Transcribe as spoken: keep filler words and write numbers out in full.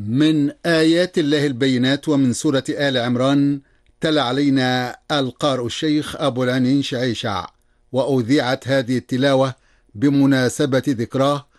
من آيات الله البينات ومن سورة آل عمران. تلا علينا القارئ الشيخ أبو العنين شعيشع، وأذيعت هذه التلاوة بمناسبة ذكراه